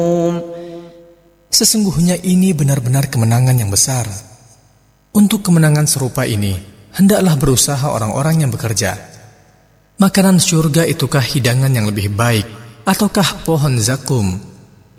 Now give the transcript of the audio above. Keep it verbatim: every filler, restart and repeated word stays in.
Sesungguhnya ini benar-benar kemenangan yang besar. Untuk kemenangan serupa ini, hendaklah berusaha orang-orang yang bekerja. Makanan syurga itukah hidangan yang lebih baik, ataukah pohon zakum